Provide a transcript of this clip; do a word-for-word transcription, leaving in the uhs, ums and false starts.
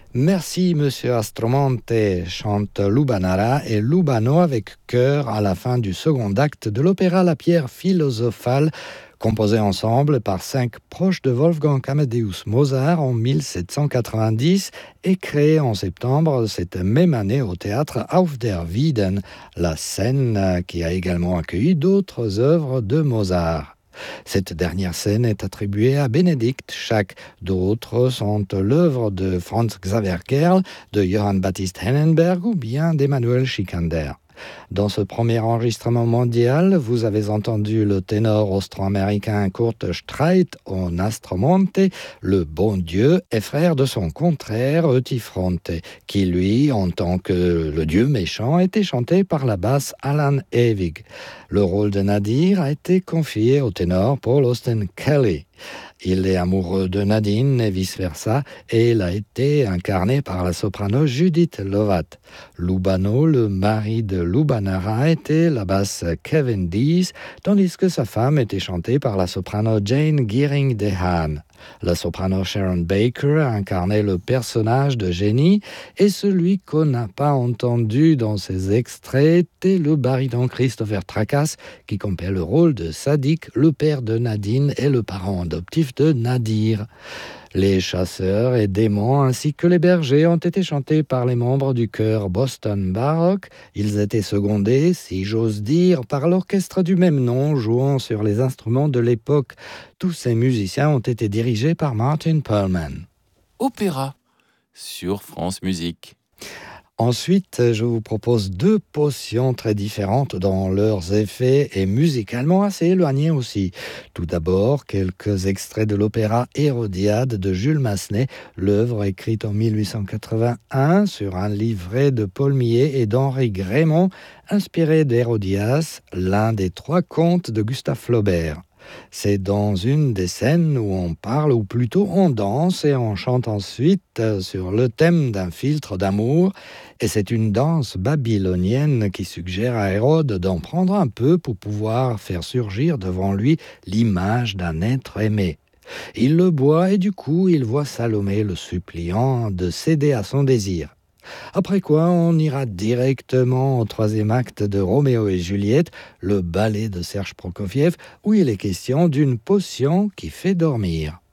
Merci, monsieur Astromonte, chante Lubanara et Lubano avec chœur à la fin du second acte de l'opéra La Pierre philosophale, composé ensemble par cinq proches de Wolfgang Amadeus Mozart en mille sept cent quatre-vingt-dix et créé en septembre cette même année au théâtre Auf der Wieden, la scène qui a également accueilli d'autres œuvres de Mozart. Cette dernière scène est attribuée à Bénédicte Schack. D'autres sont l'œuvre de Franz Xaver Kerl, de Johann Baptist Hennenberg ou bien d'Emmanuel Schikaneder. Dans ce premier enregistrement mondial, vous avez entendu le ténor austro-américain Kurt Streit en Astromonte, le bon Dieu est frère de son contraire Eutyphronte, qui lui, en tant que le dieu méchant, était chanté par la basse Alan Ewig. Le rôle de Nadir a été confié au ténor Paul Austen Kelly. Il est amoureux de Nadine et vice-versa, et il a été incarné par la soprano Judith Lovat. Lubano, le mari de Lubanara, était la basse Kevin Dees, tandis que sa femme était chantée par la soprano Jane Geering de Haan. La soprano Sharon Baker a incarné le personnage de Jenny, et celui qu'on n'a pas entendu dans ces extraits était le baryton Christopher Tracas, qui comptait le rôle de Sadik, le père de Nadine et le parent adoptif de Nadir. Les chasseurs et démons ainsi que les bergers ont été chantés par les membres du chœur Boston Baroque. Ils étaient secondés, si j'ose dire, par l'orchestre du même nom jouant sur les instruments de l'époque. Tous ces musiciens ont été dirigés par Martin Perlman. Opéra sur France Musique. Ensuite, je vous propose deux potions très différentes dans leurs effets et musicalement assez éloignées aussi. Tout d'abord, quelques extraits de l'opéra Hérodiade de Jules Massenet, l'œuvre écrite en mille huit cent quatre-vingt-un sur un livret de Paul Millet et d'Henri Grémont, inspiré d'Hérodias, l'un des trois contes de Gustave Flaubert. C'est dans une des scènes où on parle, ou plutôt on danse et on chante ensuite sur le thème d'un philtre d'amour. Et c'est une danse babylonienne qui suggère à Hérode d'en prendre un peu pour pouvoir faire surgir devant lui l'image d'un être aimé. Il le boit et du coup il voit Salomé le suppliant de céder à son désir. Après quoi, on ira directement au troisième acte de Roméo et Juliette, le ballet de Serge Prokofiev, où il est question d'une potion qui fait dormir.